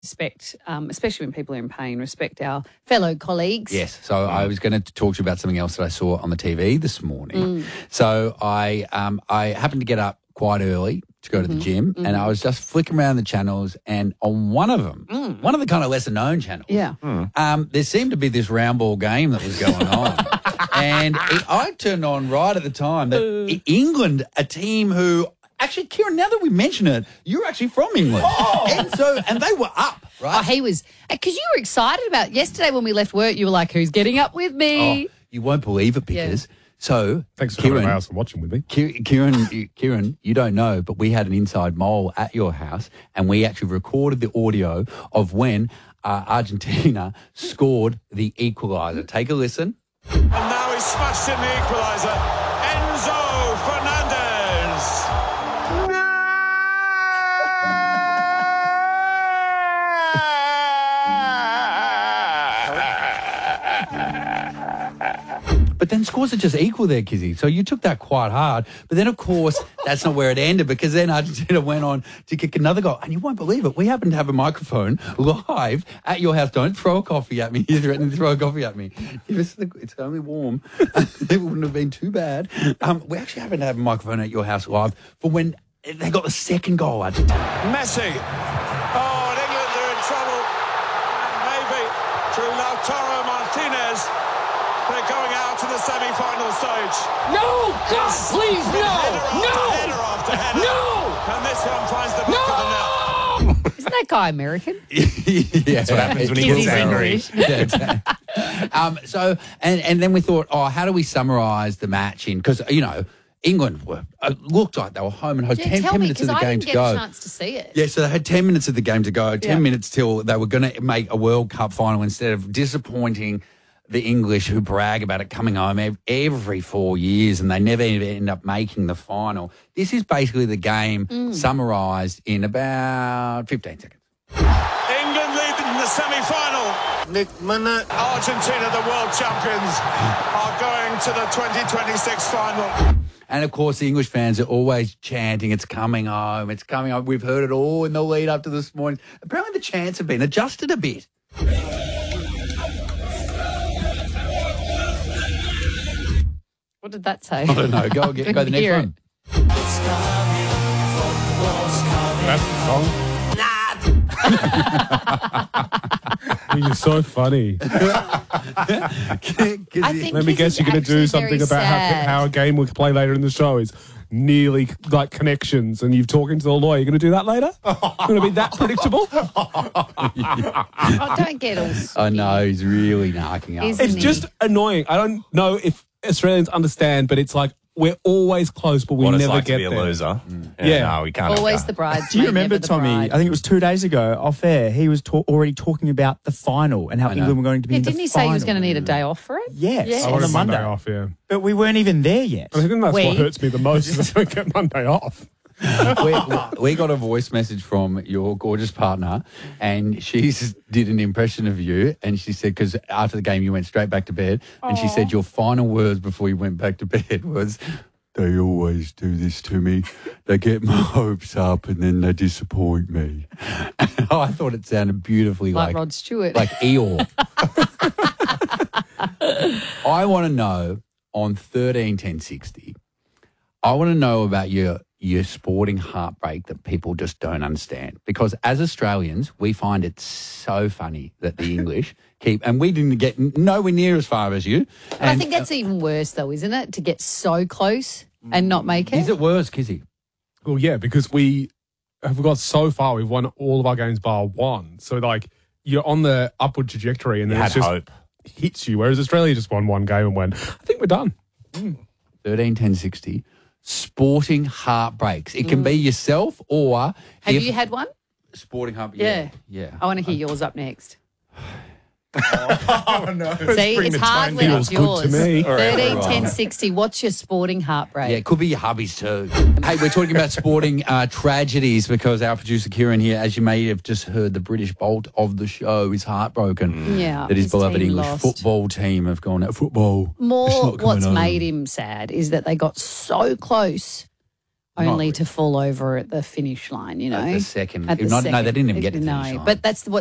respect, especially when people are in pain, respect our fellow colleagues. Yes. So I was going to talk to you about something else that I saw on the TV this morning. So I happened to get up quite early to go to the gym, and I was just flicking around the channels, and on one of them, one of the kind of lesser known channels, there seemed to be this round ball game that was going on. And I turned on right at the time that England, a team who, actually, Kieran, now that we mention it, you're actually from England. And they were up, right? Oh, he was, because you were excited about it. Yesterday when we left work, you were like, who's getting up with me? Oh, you won't believe it because... So, thanks for coming to my house and watching with me. Kieran, you don't know, but we had an inside mole at your house, and we actually recorded the audio of when Argentina scored the equaliser. Take a listen. And now he's smashed in the equaliser. Enzo Fernandez. But then scores are just equal there, Kizzy. So you took that quite hard. But then, of course, that's not where it ended, because then Argentina went on to kick another goal. And you won't believe it. We happen to have a microphone live at your house. Don't throw a coffee at me. You're threatening to throw a coffee at me. It's only warm. It wouldn't have been too bad. We actually happen to have a microphone at your house live for when they got the second goal, Argentina. Messi. Oh, and England are in trouble. Maybe through Lautaro Martinez. They're going out to the semi-final stage. No! God, please, no! Header after header. No! And this one finds the back of the net. Isn't that guy American? That's what happens when he gets angry. So then we thought, how do we summarise the match in? Because, England looked like they were home and had 10 minutes of the game to go. I didn't get a chance to see it. Yeah, so they had 10 minutes of the game to go, 10 minutes till they were going to make a World Cup final instead of disappointing the English, who brag about it coming home every 4 years and they never even end up making the final. This is basically the game summarised in about 15 seconds. England lead in the semi-final. Argentina, the world champions, are going to the 2026 final. And, of course, the English fans are always chanting, it's coming home, it's coming home. We've heard it all in the lead up to this morning. Apparently the chants have been adjusted a bit. What did that say? I don't know. Go the next one. That's the song. You're so funny. Let me guess, you're going to do something about how a game we'll play later in the show is nearly like connections, and you're talking to the lawyer. You're going to do that later? Going to be that predictable? Oh, don't get all I know, he's really narking up. It's just annoying. I don't know if Australians understand, but it's like we're always close, but we never like get to be there. A loser. Yeah, no, we can't. Always the bridesmaid. Do you remember, never the Tommy? bride. I think it was 2 days ago, off air. He was already talking about the final and how England were going to be in the didn't he final. say he was going to need a day off for it? Yes, I on want a a Monday. off, yeah. But we weren't even there yet. I think that's We- what hurts me the most is I don't get Monday off. we got a voice message from your gorgeous partner, and she did an impression of you, and she said, because after the game you went straight back to bed, and she said your final words before you went back to bed was, "They always do this to me. They get my hopes up and then they disappoint me." I thought it sounded beautifully Like Rod Stewart. like Eeyore. I want to know on 131060, I want to know about your sporting heartbreak that people just don't understand. Because as Australians, we find it so funny that the English keep, and we didn't get nowhere near as far as you. But I think that's even worse, though, isn't it? To get so close and not make it. Is it worse, Kizzy? Well, yeah, because we have got so far. We've won all of our games bar one. So, like, you're on the upward trajectory and then it's just hope. hits you. Whereas Australia just won one game and went, I think we're done. 131060. Sporting heartbreaks. It can be yourself or... Have you had one? Sporting heartbreak. Yeah. Yeah. I want to hear yours up next. Oh, no. See, it's hard when it's Feels good yours. to me. 131060. What's your sporting heartbreak? Yeah, it could be your hubby's too. Hey, we're talking about sporting tragedies because our producer Kieran here, as you may have just heard, the British bolt of the show is heartbroken. Yeah, that his beloved team English lost. football team have gone out. Football. More it's not coming what's home. made him sad is that they got so close only to fall over at the finish line, you know. At the second. At the No, second. they didn't even get to the No, finish line. but that's what